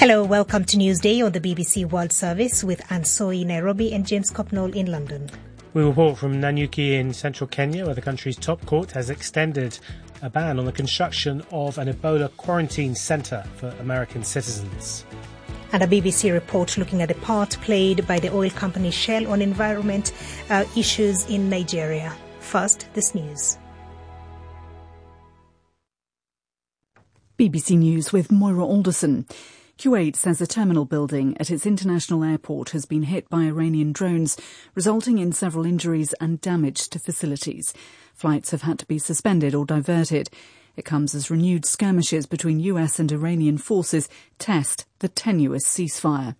Hello, welcome to Newsday on the BBC World Service with Ansoi in Nairobi and James Copnall in London. We report from Nanyuki in central Kenya, where the country's top court has extended a ban on the construction of an Ebola quarantine centre for American citizens. And a BBC report looking at the part played by the oil company Shell on environment issues in Nigeria. First, this news. BBC News with Moira Alderson. Kuwait says a terminal building at its international airport has been hit by Iranian drones, resulting in several injuries and damage to facilities. Flights have had to be suspended or diverted. It comes as renewed skirmishes between US and Iranian forces test the tenuous ceasefire.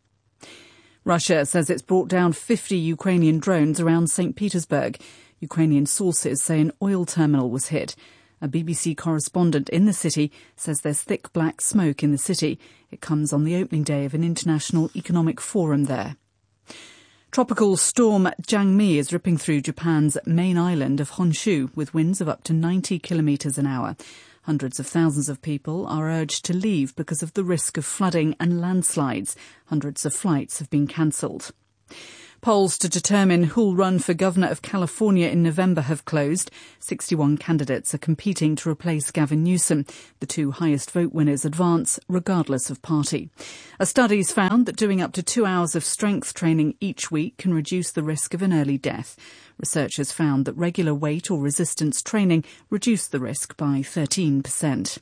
Russia says it's brought down 50 Ukrainian drones around St. Petersburg. Ukrainian sources say an oil terminal was hit. A BBC correspondent in the city says there's thick black smoke in the city. It comes on the opening day of an international economic forum there. Tropical storm Jangmi is ripping through Japan's main island of Honshu with winds of up to 90 kilometres an hour. Hundreds of thousands of people are urged to leave because of the risk of flooding and landslides. Hundreds of flights have been cancelled. Polls to determine who'll run for governor of California in November have closed. 61 candidates are competing to replace Gavin Newsom. The two highest vote winners advance, regardless of party. A study's found that doing up to 2 hours of strength training each week can reduce the risk of an early death. Researchers found that regular weight or resistance training reduced the risk by 13%.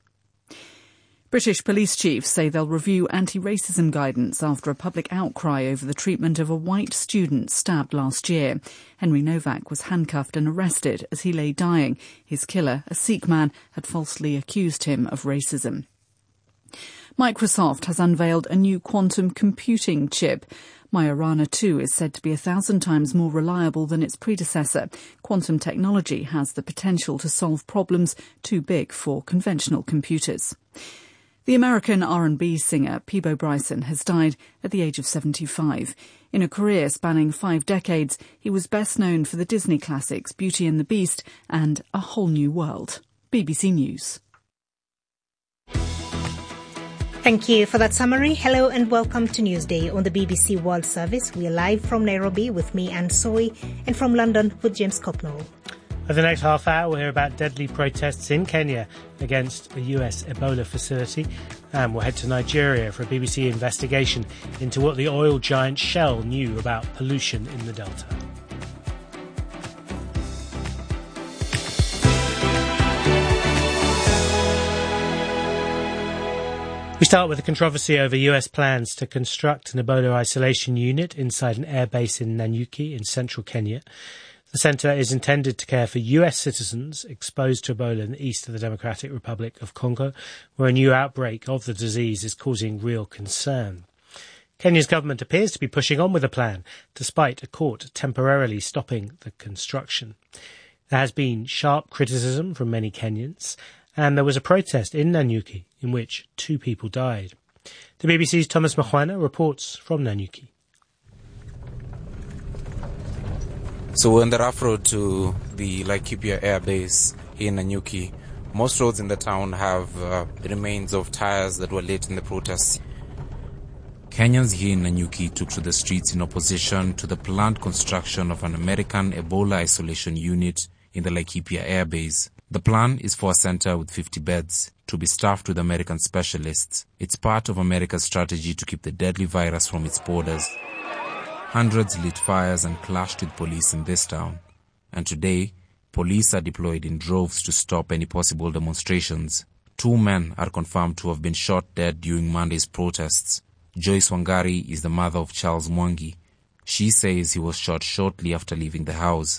British police chiefs say they'll review anti-racism guidance after a public outcry over the treatment of a white student stabbed last year. Henry Novak was handcuffed and arrested as he lay dying. His killer, a Sikh man, had falsely accused him of racism. Microsoft has unveiled a new quantum computing chip. Majorana 2 is said to be 1,000 times more reliable than its predecessor. Quantum technology has the potential to solve problems too big for conventional computers. The American R&B singer Peabo Bryson has died at the age of 75. In a career spanning 5 decades, he was best known for the Disney classics Beauty and the Beast and A Whole New World. BBC News. Thank you for that summary. Hello and welcome to Newsday on the BBC World Service. We are live from Nairobi with me, Ansoi, and from London with James Copnall. For the next half hour, we'll hear about deadly protests in Kenya against a US Ebola facility. And we'll head to Nigeria for a BBC investigation into what the oil giant Shell knew about pollution in the Delta. We start with a controversy over US plans to construct an Ebola isolation unit inside an airbase in Nanyuki in central Kenya. The centre is intended to care for US citizens exposed to Ebola in the east of the Democratic Republic of Congo, where a new outbreak of the disease is causing real concern. Kenya's government appears to be pushing on with the plan, despite a court temporarily stopping the construction. There has been sharp criticism from many Kenyans, and there was a protest in Nanyuki in which 2 people died. The BBC's Thomas Machwana reports from Nanyuki. So we're on the rough road to the Laikipia Air Base in Nanyuki. Most roads in the town have remains of tires that were lit in the protests. Kenyans here in Nanyuki took to the streets in opposition to the planned construction of an American Ebola isolation unit in the Laikipia Air Base. The plan is for a center with 50 beds to be staffed with American specialists. It's part of America's strategy to keep the deadly virus from its borders. Hundreds lit fires and clashed with police in this town. And today, police are deployed in droves to stop any possible demonstrations. 2 men are confirmed to have been shot dead during Monday's protests. Joyce Wangari is the mother of Charles Mwangi. She says he was shot shortly after leaving the house.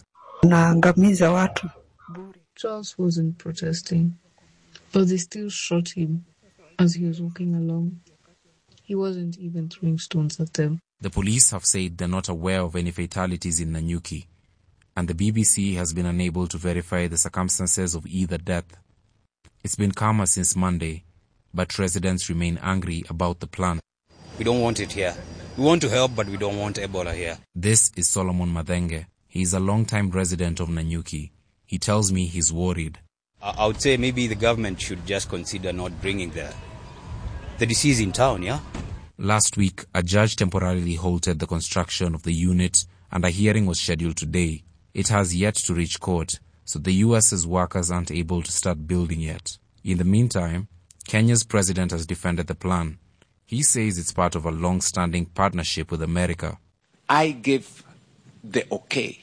Charles wasn't protesting, but they still shot him as he was walking along. He wasn't even throwing stones at them. The police have said they're not aware of any fatalities in Nanyuki, and the BBC has been unable to verify the circumstances of either death. It's been calmer since Monday, but residents remain angry about the plan. We don't want it here. We want to help, but we don't want Ebola here. This is Solomon Madenge. He is a long-time resident of Nanyuki. He tells me he's worried. I would say maybe the government should just consider not bringing the disease in town, yeah? Last week, a judge temporarily halted the construction of the unit and a hearing was scheduled today. It has yet to reach court, so the US's workers aren't able to start building yet. In the meantime, Kenya's president has defended the plan. He says it's part of a long-standing partnership with America. I gave the okay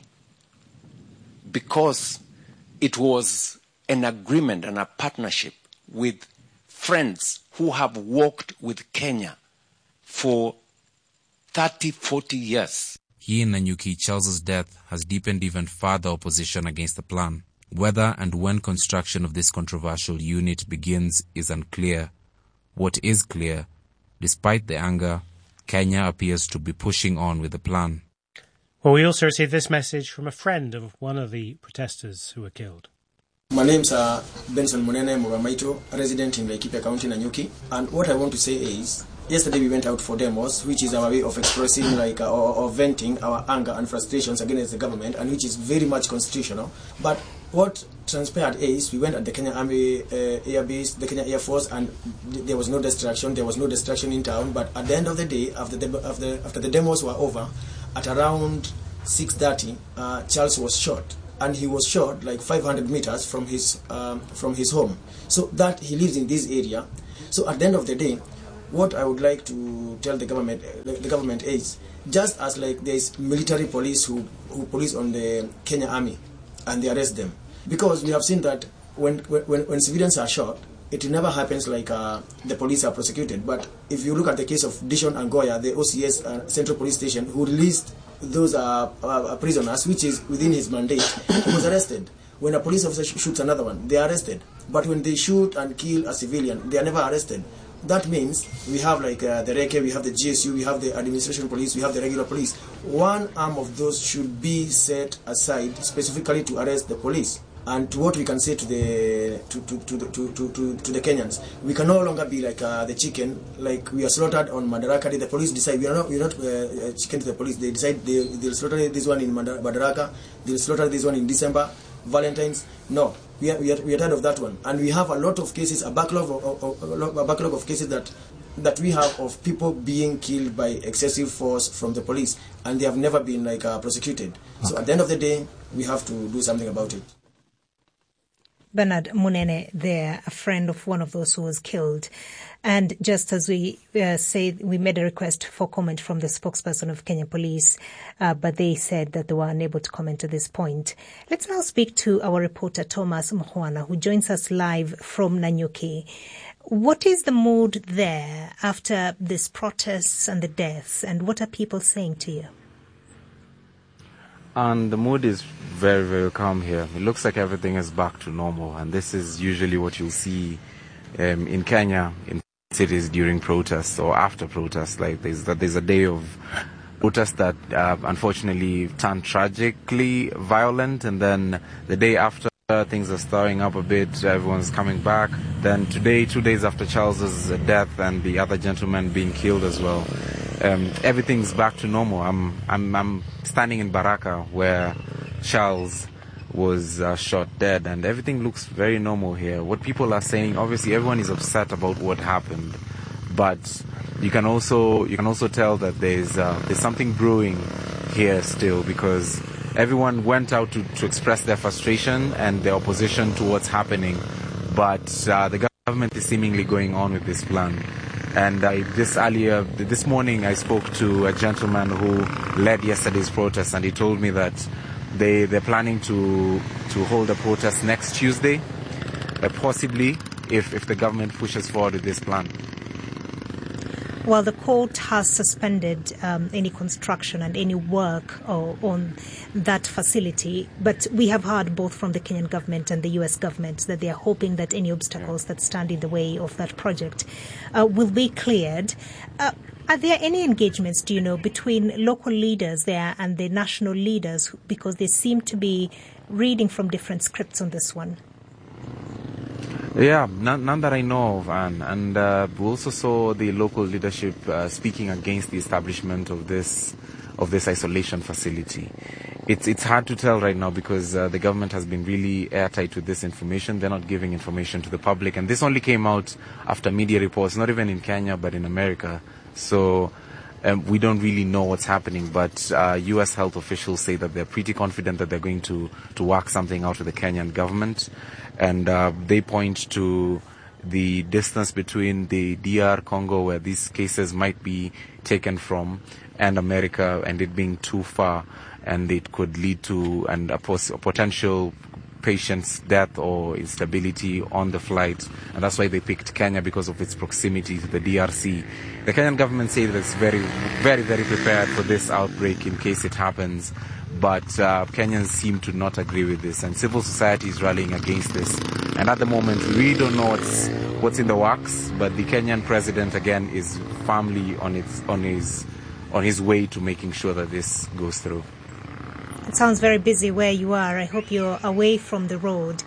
because it was an agreement and a partnership with friends who have worked with Kenya for 30, 40 years. Here in Nanyuki, Charles's death has deepened even further opposition against the plan. Whether and when construction of this controversial unit begins is unclear. What is clear, despite the anger, Kenya appears to be pushing on with the plan. Well, we also received this message from a friend of one of the protesters who were killed. My name's Benson Munene Mugamaito, a resident in Laikipia County, Nanyuki. And what I want to say is, yesterday we went out for demos, which is our way of expressing or venting our anger and frustrations against the government, and which is very much constitutional. But what transpired is we went at the Kenya Army Air Base, the Kenya Air Force, and there was no distraction. There was no distraction in town. But at the end of the day, after the demos were over, at around 6:30, Charles was shot, and he was shot like 500 meters from his home. So that he lives in this area. So at the end of the day, what I would like to tell the government is, just as like there's military police who police on the Kenya Army and they arrest them, because we have seen that when civilians are shot, it never happens like the police are prosecuted. But if you look at the case of Dishon and Goya, the OCS Central Police Station, who released those prisoners, which is within his mandate, he was arrested. When a police officer shoots another one, they are arrested. But when they shoot and kill a civilian, they are never arrested. That means we have like the REKE, we have the GSU, we have the administration police, we have the regular police. One arm of those should be set aside specifically to arrest the police. And to what we can say to the Kenyans, we can no longer be like the chicken, like we are slaughtered on Madaraka. The police decide we are not chicken to the police. They decide they'll slaughter this one in Madaraka, they'll slaughter this one in December, Valentine's. No, we are tired of that one, and we have a lot of cases, a backlog of cases that we have of people being killed by excessive force from the police, and they have never been like prosecuted. Okay. So at the end of the day, we have to do something about it. Bernard Munene there, a friend of one of those who was killed. And just as we say, we made a request for comment from the spokesperson of Kenya Police, but they said that they were unable to comment at this point. Let's now speak to our reporter Thomas Mhwana, who joins us live from Nanyuki. What is the mood there after these protests and the deaths, and what are people saying to you? And the mood is very, very calm here. It looks like everything is back to normal, and this is usually what you'll see in Kenya, in cities during protests or after protests. Like there's a day of protest that unfortunately turned tragically violent, and then the day after things are stirring up a bit, everyone's coming back. Then today, 2 days after Charles's death and the other gentleman being killed as well, everything's back to normal. I'm standing in Baraka where Charles was shot dead, and everything looks very normal here. What people are saying, obviously everyone is upset about what happened, but you can also tell that there's something brewing here still, because everyone went out to express their frustration and their opposition to what's happening, but the government is seemingly going on with this plan. And this morning I spoke to a gentleman who led yesterday's protest, and he told me that they're planning to hold a protest next Tuesday, possibly if the government pushes forward with this plan. Well, the court has suspended any construction and any work on that facility, but we have heard both from the Kenyan government and the US government that they are hoping that any obstacles that stand in the way of that project will be cleared. Are there any engagements, do you know, between local leaders there and the national leaders, because they seem to be reading from different scripts on this one? Yeah, none that I know of, Anne. And we also saw the local leadership speaking against the establishment of this isolation facility. It's hard to tell right now because the government has been really airtight with this information. They're not giving information to the public, and this only came out after media reports, not even in Kenya but in America, So we don't really know what's happening, but U.S. health officials say that they're pretty confident that they're going to work something out with the Kenyan government. And they point to the distance between the DR Congo, where these cases might be taken from, and America, and it being too far, and it could lead to a potential patient's death or instability on the flight. And that's why they picked Kenya, because of its proximity to the DRC. The Kenyan government says that it's very, very, very prepared for this outbreak in case it happens. But Kenyans seem to not agree with this, and civil society is rallying against this. And at the moment, we really don't know what's in the works. But the Kenyan president, again, is firmly on his way to making sure that this goes through. It sounds very busy where you are. I hope you're away from the road.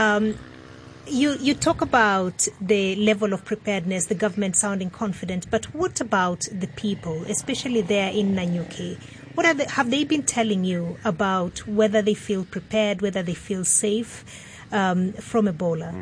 You talk about the level of preparedness, the government sounding confident, but what about the people, especially there in Nanyuki? Have they been telling you about whether they feel prepared, whether they feel safe from Ebola?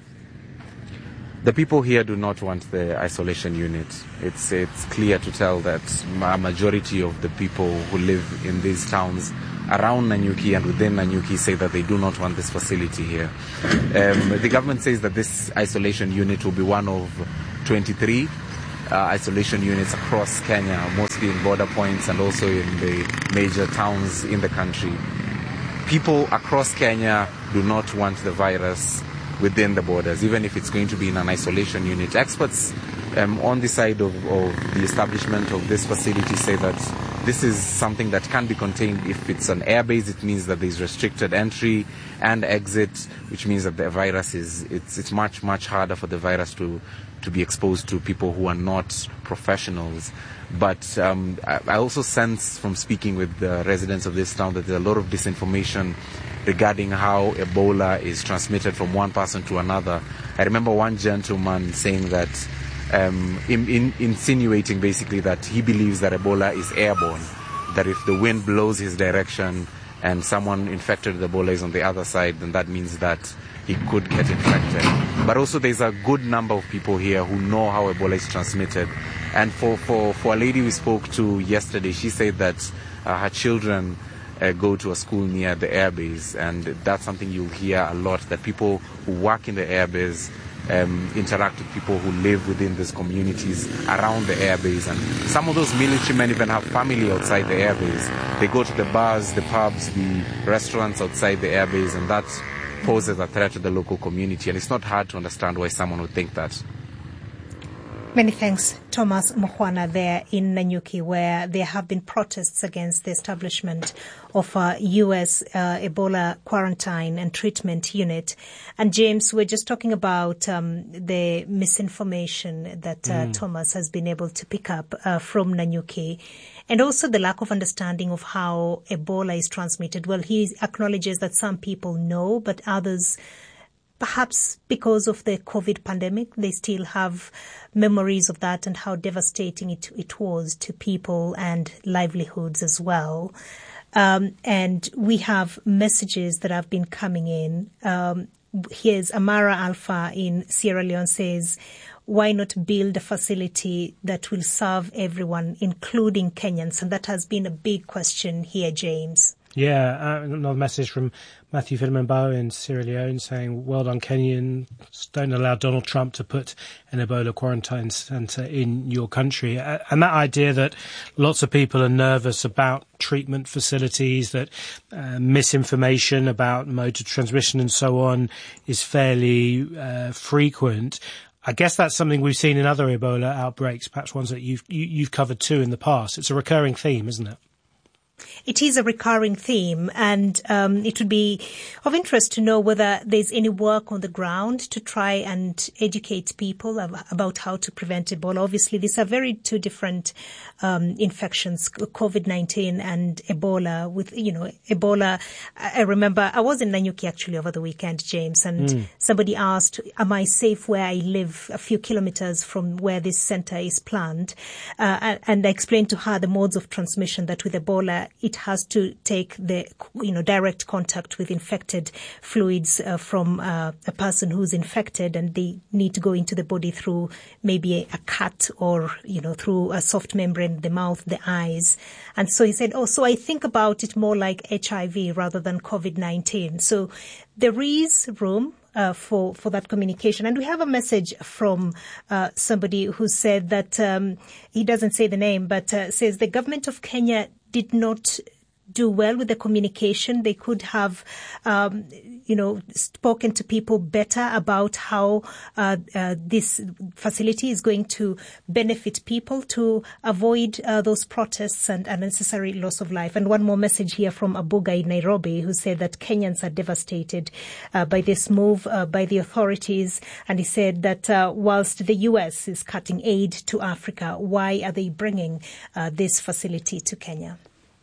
The people here do not want the isolation unit. It's clear to tell that a majority of the people who live in these towns around Nanyuki and within Nanyuki say that they do not want this facility here. The government says that this isolation unit will be one of 23 isolation units across Kenya, mostly in border points and also in the major towns in the country. People across Kenya do not want the virus within the borders, even if it's going to be in an isolation unit. Experts on the side of the establishment of this facility say that this is something that can be contained. If it's an airbase, it means that there's restricted entry and exit, which means that the virus it's much, much harder for the virus to be exposed to people who are not professionals. But I also sense from speaking with the residents of this town that there's a lot of disinformation regarding how Ebola is transmitted from one person to another. I remember one gentleman saying that, insinuating basically that he believes that Ebola is airborne, that if the wind blows his direction and someone infected with Ebola is on the other side, then that means that he could get infected. But also there's a good number of people here who know how Ebola is transmitted. And for a lady we spoke to yesterday, she said that her children go to a school near the airbase, and that's something you'll hear a lot, that people who work in the airbase interact with people who live within these communities around the airbase. And some of those militiamen even have family outside the airbase. They go to the bars, the pubs, the restaurants outside the airbase, and that poses a threat to the local community. And it's not hard to understand why someone would think that. Many thanks, Thomas Mukhwana, there in Nanyuki, where there have been protests against the establishment of a U.S. Ebola quarantine and treatment unit. And James, we're just talking about the misinformation that Thomas has been able to pick up from Nanyuki, and also the lack of understanding of how Ebola is transmitted. Well, he acknowledges that some people know, but others, perhaps because of the COVID pandemic, they still have memories of that and how devastating it was to people and livelihoods as well. And we have messages that have been coming in. Here's Amara Alpha in Sierra Leone says, why not build a facility that will serve everyone, including Kenyans? And that has been a big question here, James. Yeah, another message from Matthew Filimembo in Sierra Leone saying, well done, Kenyans. Don't allow Donald Trump to put an Ebola quarantine centre in your country. And that idea that lots of people are nervous about treatment facilities, that misinformation about mode of transmission and so on is fairly frequent. I guess that's something we've seen in other Ebola outbreaks, perhaps ones that you've covered too in the past. It's a recurring theme, isn't it? It is a recurring theme, and it would be of interest to know whether there's any work on the ground to try and educate people about how to prevent Ebola. Obviously, these are two different infections, COVID-19 and Ebola. With, Ebola, I remember I was in Nanyuki actually over the weekend, James, and somebody asked, am I safe where I live a few kilometers from where this center is planned? And I explained to her the modes of transmission, that with Ebola, it has to take the direct contact with infected fluids from a person who's infected, and they need to go into the body through maybe a cut or through a soft membrane, the mouth, the eyes. And so he said, so I think about it more like HIV rather than COVID-19. So there is room for that communication. And we have a message from somebody who said that he doesn't say the name, but says the government of Kenya did not do well with the communication. They could have, spoken to people better about how this facility is going to benefit people to avoid those protests and unnecessary loss of life. And one more message here from Abuga in Nairobi, who said that Kenyans are devastated by this move by the authorities. And he said that whilst the US is cutting aid to Africa, why are they bringing this facility to Kenya?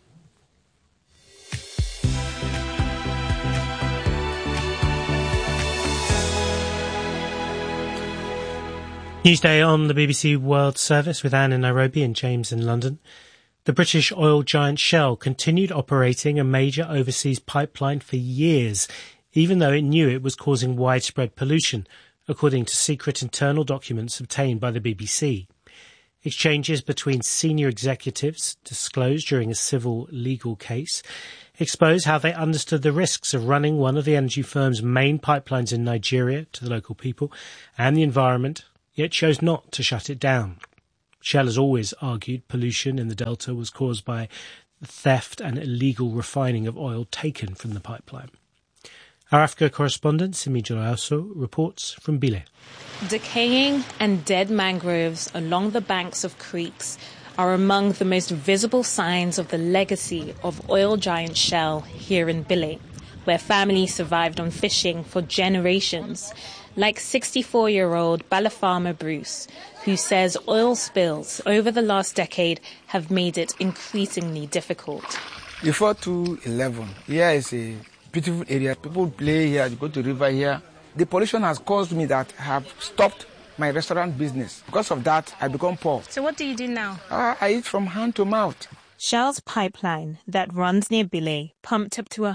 Newsday on the BBC World Service with Anne in Nairobi and James in London. The British oil giant Shell continued operating a major overseas pipeline for years, even though it knew it was causing widespread pollution, according to secret internal documents obtained by the BBC. Exchanges between senior executives, disclosed during a civil legal case, expose how they understood the risks of running one of the energy firm's main pipelines in Nigeria to the local people and the environment, yet chose not to shut it down. Shell has always argued pollution in the Delta was caused by the theft and illegal refining of oil taken from the pipeline. Our Africa correspondent, Simi Jolauso, reports from Bile. Decaying and dead mangroves along the banks of creeks are among the most visible signs of the legacy of oil giant Shell here in Bile, where families survived on fishing for generations, like 64-year-old Balafama Bruce, who says oil spills over the last decade have made it increasingly difficult. Before 2011, here is a beautiful area. People play here, go to the river here. The pollution has caused me that I have stopped my restaurant business. Because of that, I become poor. So what do you do now? I eat from hand to mouth. Shell's pipeline that runs near Bile pumped up to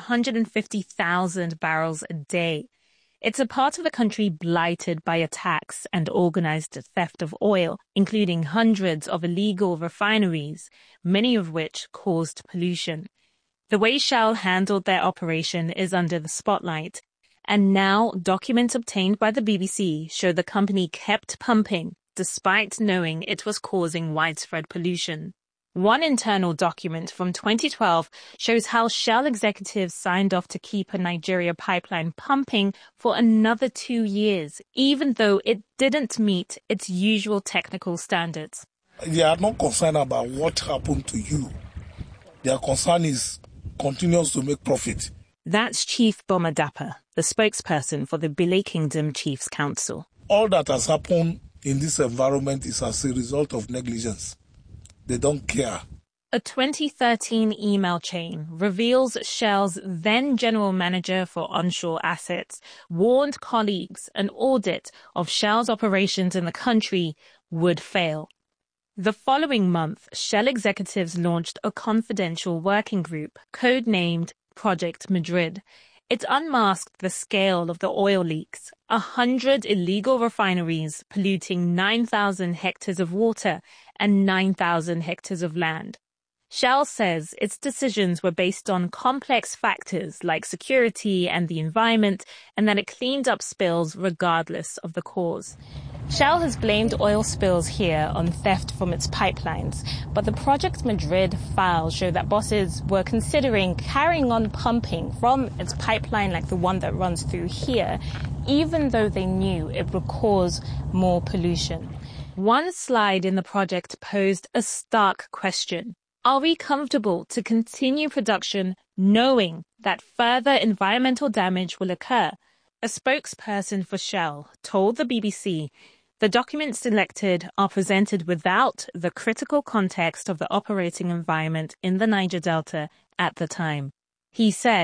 150,000 barrels a day. It's a part of the country blighted by attacks and organized theft of oil, including hundreds of illegal refineries, many of which caused pollution. The way Shell handled their operation is under the spotlight, and now documents obtained by the BBC show the company kept pumping despite knowing it was causing widespread pollution. One internal document from 2012 shows how Shell executives signed off to keep a Nigeria pipeline pumping for another 2 years, even though it didn't meet its usual technical standards. They are not concerned about what happened to you. Their concern is continues to make profit. That's Chief Bomadapa, the spokesperson for the Bile Kingdom Chiefs Council. All that has happened in this environment is as a result of negligence. They don't care. A 2013 email chain reveals Shell's then general manager for onshore assets warned colleagues an audit of Shell's operations in the country would fail. The following month, Shell executives launched a confidential working group, codenamed Project Madrid. It unmasked the scale of the oil leaks, 100 illegal refineries polluting 9,000 hectares of water and 9,000 hectares of land. Shell says its decisions were based on complex factors like security and the environment, and that it cleaned up spills regardless of the cause. Shell has blamed oil spills here on theft from its pipelines, but the Project Madrid files show that bosses were considering carrying on pumping from its pipeline like the one that runs through here, even though they knew it would cause more pollution. One slide in the project posed a stark question. Are we comfortable to continue production knowing that further environmental damage will occur? A spokesperson for Shell told the BBC the documents selected are presented without the critical context of the operating environment in the Niger Delta at the time. He said,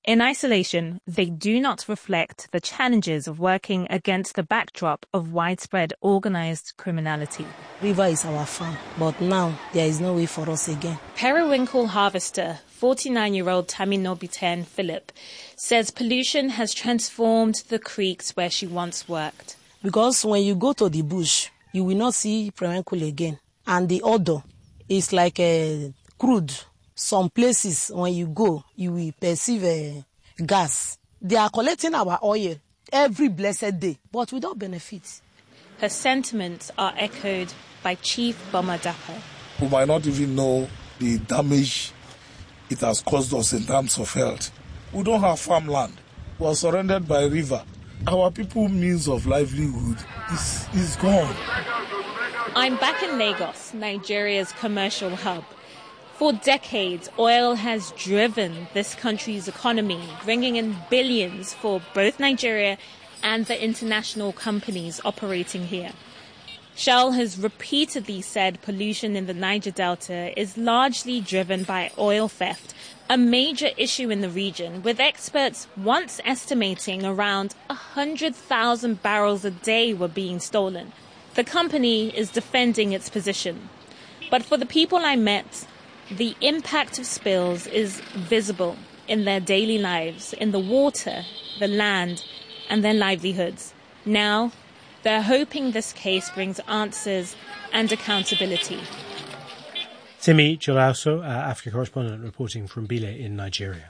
In isolation, they do not reflect the challenges of working against the backdrop of widespread organized criminality. River is our farm, but now there is no way for us again. Periwinkle harvester, 49-year-old Taminobiten Philip, says pollution has transformed the creeks where she once worked. Because when you go to the bush, you will not see periwinkle again. And the odor is like a crude. Some places, when you go, you will perceive a gas. They are collecting our oil every blessed day, but without benefit. Her sentiments are echoed by Chief Bomadapo. We might not even know the damage it has caused us in terms of health. We don't have farmland. We are surrounded by a river. Our people's means of livelihood is gone. I'm back in Lagos, Nigeria's commercial hub. For decades, oil has driven this country's economy, bringing in billions for both Nigeria and the international companies operating here. Shell has repeatedly said pollution in the Niger Delta is largely driven by oil theft, a major issue in the region, with experts once estimating around 100,000 barrels a day were being stolen. The company is defending its position. But for the people I met, the impact of spills is visible in their daily lives, in the water, the land, and their livelihoods. Now, they're hoping this case brings answers and accountability. Simi Jolauso, Africa correspondent, reporting from Bile in Nigeria.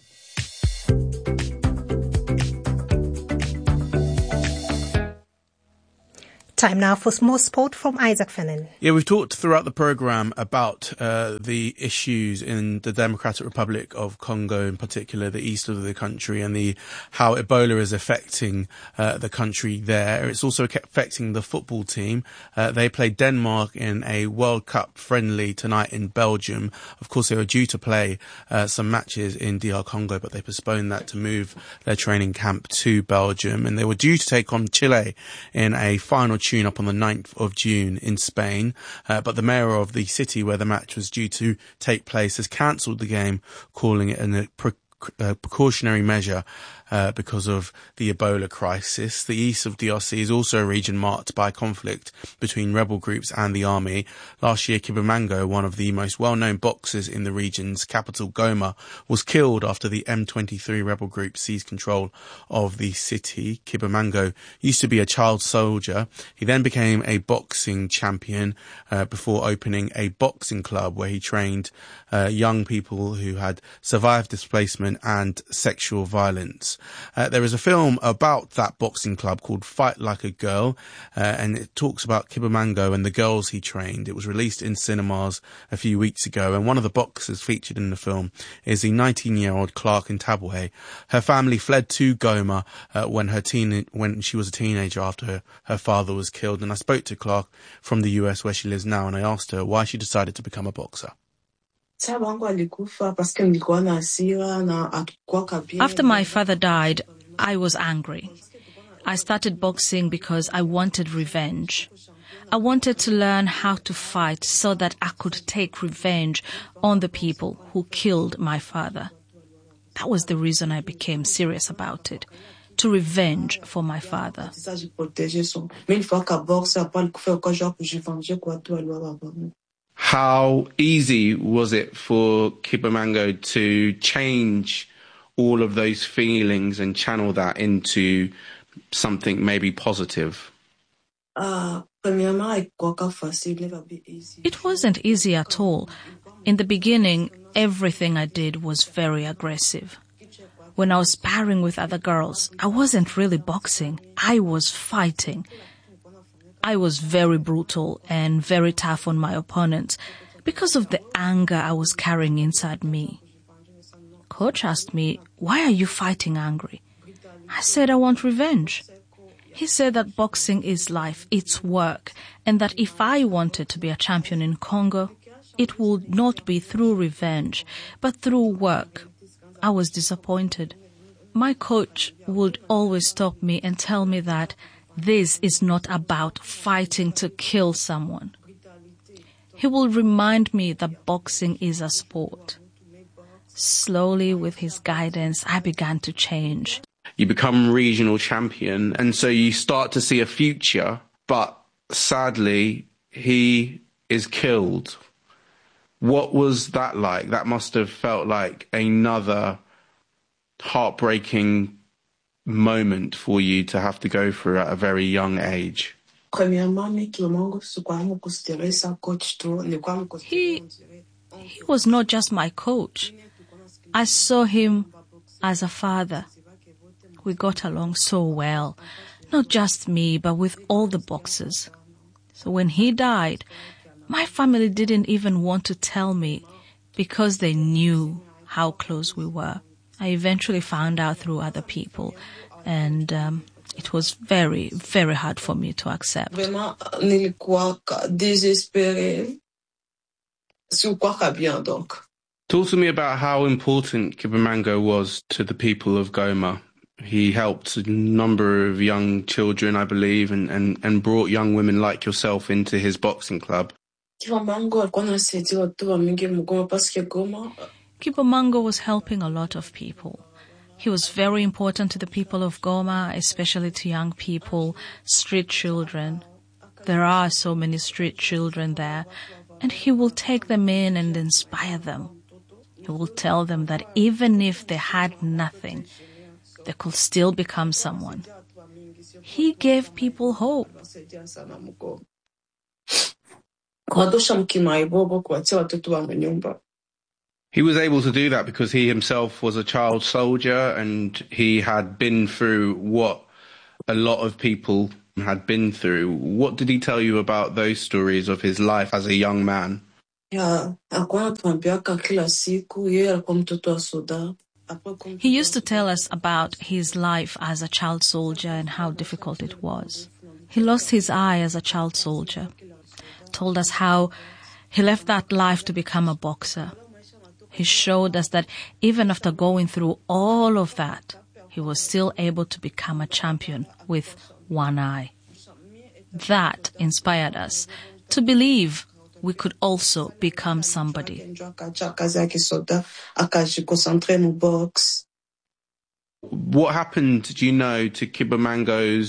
Time now for more sport from Isaac Fennan. Yeah, we've talked throughout the programme about the issues in the Democratic Republic of Congo, in particular the east of the country, and how Ebola is affecting the country there. It's also affecting the football team. They played Denmark in a World Cup friendly tonight in Belgium. Of course, they were due to play some matches in DR Congo, but they postponed that to move their training camp to Belgium. And they were due to take on Chile in a final tune-up on the 9th of June in Spain, but the mayor of the city where the match was due to take place has cancelled the game, calling it a precautionary measure because of the Ebola crisis. The east of DRC is also a region marked by conflict between rebel groups and the army. Last year, Kibamango, one of the most well-known boxers in the region's capital, Goma, was killed after the M23 rebel group seized control of the city. Kibamango used to be a child soldier. He then became a boxing champion before opening a boxing club where he trained young people who had survived displacement and sexual violence. There is a film about that boxing club called Fight Like a Girl, and it talks about Kibamango and the girls he trained. It was released in cinemas a few weeks ago, and one of the boxers featured in the film is the 19-year-old Clark Ntabwe. Her family fled to Goma when she was a teenager after her father was killed, and I spoke to Clark from the US where she lives now, and I asked her why she decided to become a boxer. After my father died, I was angry. I started boxing because I wanted revenge. I wanted to learn how to fight so that I could take revenge on the people who killed my father. That was the reason I became serious about it, to revenge for my father. How easy was it for Kibamango to change all of those feelings and channel that into something maybe positive? It wasn't easy at all. In the beginning, everything I did was very aggressive. When I was sparring with other girls, I wasn't really boxing. I was fighting. I was very brutal and very tough on my opponents because of the anger I was carrying inside me. Coach asked me, "Why are you fighting angry?" I said, "I want revenge." He said that boxing is life, it's work, and that if I wanted to be a champion in Congo, it would not be through revenge, but through work. I was disappointed. My coach would always stop me and tell me that this is not about fighting to kill someone. He will remind me that boxing is a sport. Slowly, with his guidance, I began to change. You become regional champion, and so you start to see a future, but sadly, he is killed. What was that like? That must have felt like another heartbreaking moment for you to have to go through at a very young age. He was not just my coach. I saw him as a father. We got along so well, not just me, but with all the boxers. So when he died, my family didn't even want to tell me because they knew how close we were. I eventually found out through other people, and it was very, very hard for me to accept. Talk to me about how important Kibamango was to the people of Goma. He helped a number of young children, I believe, and brought young women like yourself into his boxing club. Kibamango was helping a lot of people. He was very important to the people of Goma, especially to young people, street children. There are so many street children there, and he will take them in and inspire them. He will tell them that even if they had nothing, they could still become someone. He gave people hope. He was able to do that because he himself was a child soldier and he had been through what a lot of people had been through. What did he tell you about those stories of his life as a young man? He used to tell us about his life as a child soldier and how difficult it was. He lost his eye as a child soldier. Told us how he left that life to become a boxer. He showed us that even after going through all of that, he was still able to become a champion with one eye. That inspired us to believe we could also become somebody. What happened, do you know, to Kibamango's